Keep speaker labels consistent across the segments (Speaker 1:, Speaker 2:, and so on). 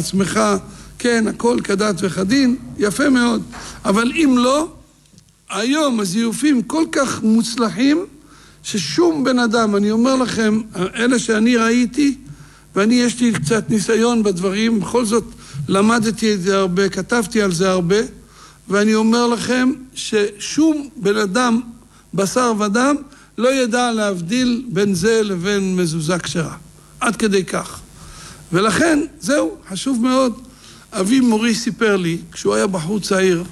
Speaker 1: לעצמך, כן, הכל כדת וכדין, יפה מאוד. אבל אם לא, היום הזיופים כל כך מוצלחים, ששום בן אדם, אני אומר לכם, אלה שאני ראיתי, ואני יש לי קצת ניסיון בדברים, בכל זאת למדתי את זה הרבה, כתבתי על זה הרבה, ואני אומר לכם ששום בן אדם, בשר ודם, לא ידע להבדיל בין זה לבין מזוזה כשרה. עד כדי כך. ולכן, זהו, חשוב מאוד. אבי מורי סיפר לי, כשהוא היה בחור צעיר,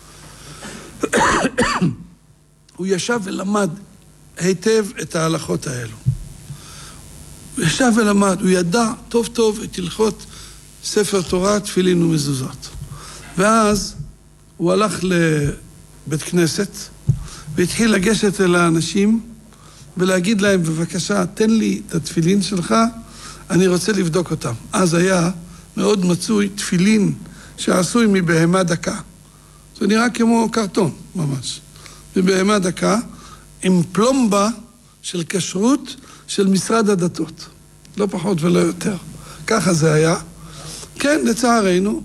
Speaker 1: הוא ישב ולמד היטב את ההלכות האלו. הוא ישב ולמד, הוא ידע טוב טוב את הלכות ספר תורה, תפילין ומזוזות. ואז הוא הלך לבית כנסת, והתחיל לגשת אל האנשים, ולהגיד להם, בבקשה, תן לי את התפילין שלך, אני רוצה לבדוק אותם. אז היה מאוד מצוי תפילין שעשוי מבהמה דקה. זה נראה כמו קרטון, ממש. מבהמה דקה, עם פלומבה של כשרות של משרד הדתות. לא פחות ולא יותר. ככה זה היה. כן, לצערנו,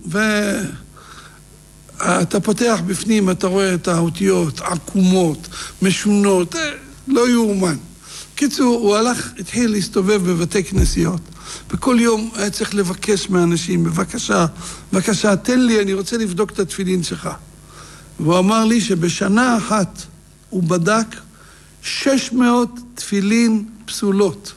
Speaker 1: ואתה פותח בפנים, אתה רואה את האותיות, עקומות, משונות, לא יאומן. קיצור, הוא הלך, התחיל להסתובב בבתי כנסיות, וכל יום היה צריך לבקש מאנשים, בבקשה, בבקשה, תן לי, אני רוצה לבדוק את התפילין שלך. והוא אמר לי שבשנה אחת הוא בדק 600 תפילין פסולות.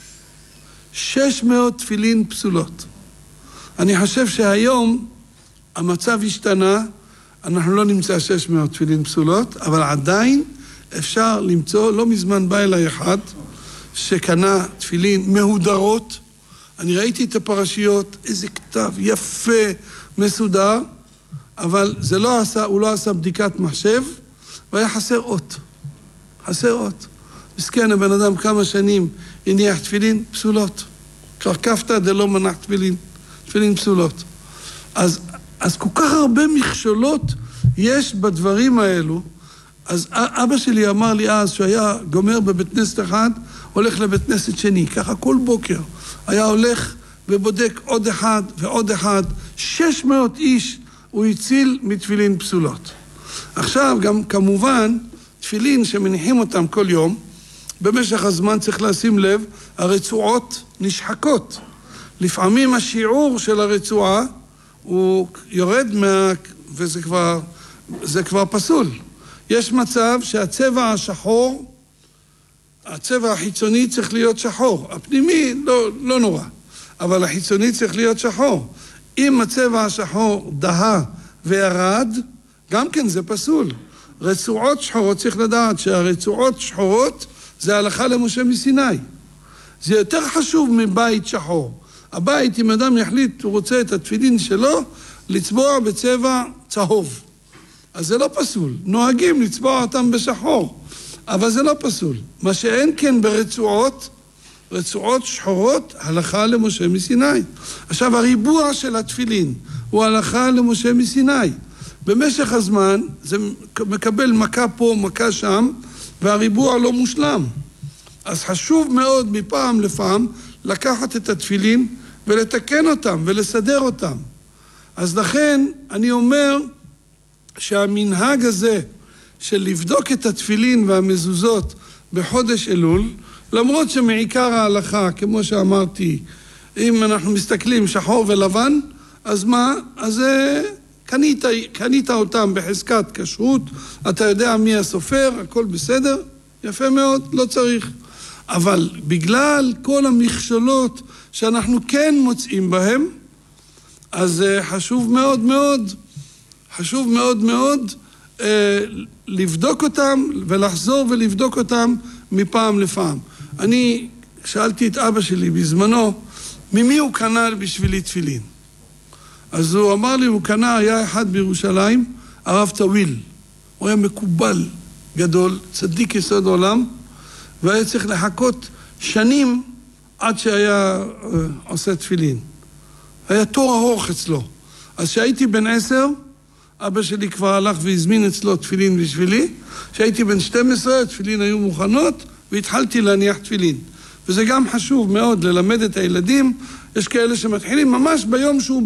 Speaker 1: 600 תפילין פסולות. אני חושב שהיום המצב השתנה, אנחנו לא נמצא 600 תפילין פסולות, אבל עדיין אפשר למצוא, לא מזמן בא אליי אחד שקנה תפילין מהודרות. אני ראיתי את הפרשיות, איזה כתב יפה, מסודר, אבל זה לא עשה, הוא לא עשה בדיקת מחשב, והיה חסר אות. חסר אות. מסכן הבן אדם כמה שנים הניח תפילין פסולות. קרקפת דלא מנח תפילין, תפילין פסולות. אז כל כך הרבה מכשולות יש בדברים האלו. אז אבא שלי אמר לי אז שהיה גומר בבית כנסת אחד, הולך לבית כנסת שני, ככה כל בוקר. היה הולך ובודק עוד אחד ועוד אחד, 600 איש הוא הציל מתפילין פסולות. עכשיו גם כמובן תפילין שמניחים אותם כל יום, במשך הזמן צריך לשים לב, הרצועות נשחקות. לפעמים השיעור של הרצועה הוא יורד וזה כבר פסול. יש מצב שהצבע השחור, הצבע החיצוני צריך להיות שחור. הפנימי לא נורא, אבל החיצוני צריך להיות שחור. אם הצבע השחור דהה וירד, גם כן זה פסול. רצועות שחורות, צריך לדעת שהרצועות שחורות זה הלכה למשה מסיני. זה יותר חשוב מבית שחור. הבית, אם אדם יחליט, הוא רוצה את התפילין שלו, לצבוע בצבע צהוב. אז זה לא פסול. נוהגים לצבוע אותם בשחור, אבל זה לא פסול. מה שאין כן ברצועות, רצועות שחורות, הלכה למשה מסיני. עכשיו, הריבוע של התפילין הוא הלכה למשה מסיני. במשך הזמן זה מקבל מכה פה, מכה שם, והריבוע לא מושלם. אז חשוב מאוד מפעם לפעם לקחת את התפילין ולתקן אותם ולסדר אותם. אז לכן אני אומר שהמנהג הזה של לבדוק את התפילין והמזוזות בחודש אלול, למרות שמעיקר ההלכה, כמו שאמרתי, אם אנחנו מסתכלים שחור ולבן, אז מה? אז קנית אותם בחזקת כשרות, אתה יודע מי הסופר, הכל בסדר, יפה מאוד, לא צריך. אבל בגלל כל המכשולות שאנחנו כן מוצאים בהם, אז חשוב מאוד מאוד, חשוב מאוד מאוד לבדוק אותם ולחזור ולבדוק אותם מפעם לפעם. אני שאלתי את אבא שלי בזמנו, ממי הוא קנה בשבילי תפילין? אז הוא אמר לי, הוא קנה, היה אחד בירושלים, הרב טוויל. הוא היה מקובל גדול, צדיק יסוד עולם, והיה צריך לחכות שנים עד שהיה עושה תפילין. היה תור ארוך אצלו. אז כשהייתי בן 10, אבא שלי כבר הלך והזמין אצלו תפילין בשבילי. כשהייתי בן 12, תפילין היו מוכנות, והתחלתי להניח תפילין. וזה גם חשוב מאוד ללמד את הילדים. יש כאלה שמתחילים ממש ביום שהוא